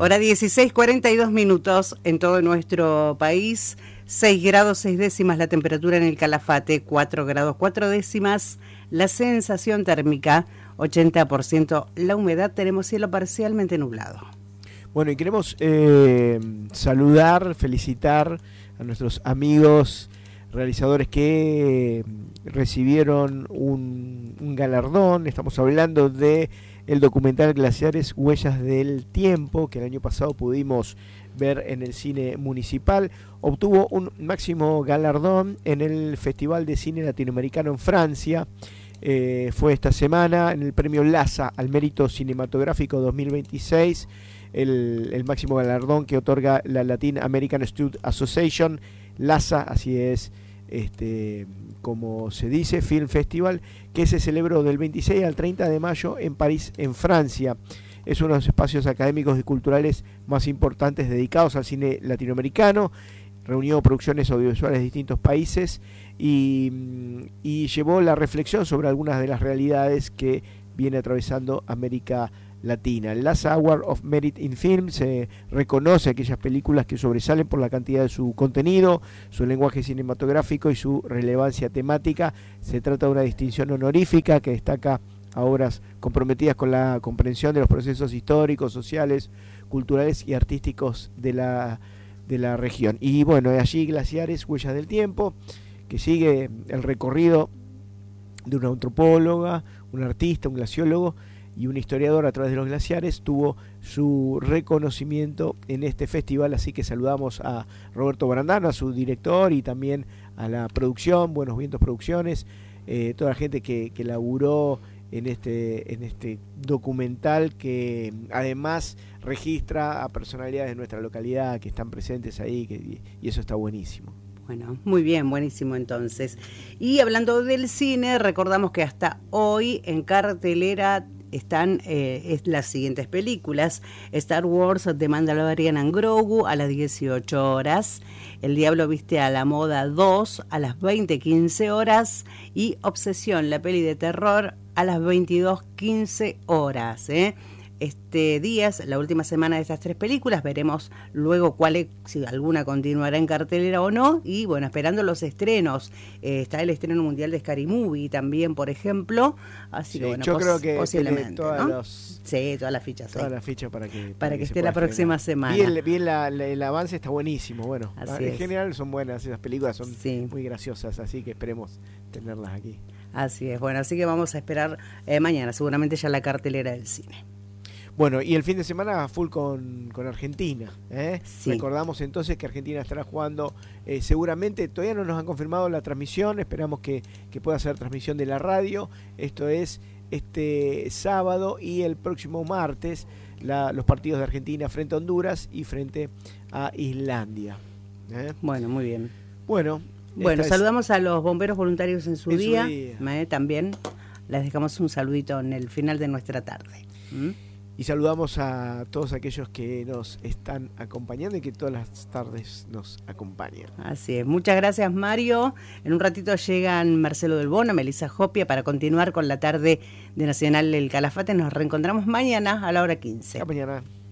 Hora 16:42 en todo nuestro país. 6 grados 6 décimas la temperatura en el Calafate, 4 grados 4 décimas la sensación térmica, 80% la humedad, tenemos cielo parcialmente nublado. Bueno, y queremos saludar, felicitar a nuestros amigos realizadores que recibieron un galardón. Estamos hablando de el documental Glaciares, Huellas del Tiempo, que el año pasado pudimos ver en el cine municipal. Obtuvo un máximo galardón en el Festival de Cine Latinoamericano en Francia. Fue esta semana en el premio LASA al Mérito Cinematográfico 2026, el máximo galardón que otorga la Latin American Studio Association, LASA, así es como se dice, Film Festival, que se celebró del 26 al 30 de mayo en París, en Francia. Es uno de los espacios académicos y culturales más importantes dedicados al cine latinoamericano. Reunió producciones audiovisuales de distintos países y llevó la reflexión sobre algunas de las realidades que viene atravesando América Latina. El LASA Award of Merit in Film se reconoce aquellas películas que sobresalen por la cantidad de su contenido, su lenguaje cinematográfico y su relevancia temática. Se trata de una distinción honorífica que destaca a obras comprometidas con la comprensión de los procesos históricos, sociales, culturales y artísticos de la región. Y bueno, allí Glaciares, Huellas del Tiempo, que sigue el recorrido de una antropóloga, un artista, un glaciólogo y un historiador a través de los glaciares. Tuvo su reconocimiento en este festival, así que saludamos a Roberto Barandano, a su director, y también a la producción, Buenos Vientos Producciones, toda la gente que laburó en este documental, que además registra a personalidades de nuestra localidad que están presentes ahí, y eso está buenísimo. Bueno, muy bien, buenísimo entonces. Y hablando del cine, recordamos que hasta hoy en cartelera están las siguientes películas: Star Wars The Mandalorian and Grogu a las 18 horas, El Diablo Viste a la Moda 2 a las 20:15 horas y Obsesión, la peli de terror, a las 22:15 horas. Días, la última semana de estas 3 películas, veremos luego si alguna continuará en cartelera o no, y bueno, esperando los estrenos. Está el estreno mundial de Scary Movie también, por ejemplo, así que bueno, yo creo que posiblemente, ¿no? Sí, todas las fichas. Todas las fichas para que esté la próxima semana. Bien el avance está buenísimo. Bueno, en general son buenas esas películas, son muy graciosas, así que esperemos tenerlas aquí. Así es, bueno, así que vamos a esperar mañana, seguramente ya la cartelera del cine. Bueno, y el fin de semana full con Argentina. Sí. Recordamos entonces que Argentina estará jugando, seguramente, todavía no nos han confirmado la transmisión, esperamos que pueda ser transmisión de la radio. Esto es este sábado y el próximo martes, los partidos de Argentina frente a Honduras y frente a Islandia. Bueno, muy bien. Bueno, saludamos a los bomberos voluntarios en su día. También les dejamos un saludito en el final de nuestra tarde. Y saludamos a todos aquellos que nos están acompañando y que todas las tardes nos acompañan. Así es. Muchas gracias, Mario. En un ratito llegan Marcelo Del Bono, Melissa Jopia, para continuar con la tarde de Nacional del Calafate. Nos reencontramos mañana a la hora 15. Hasta mañana.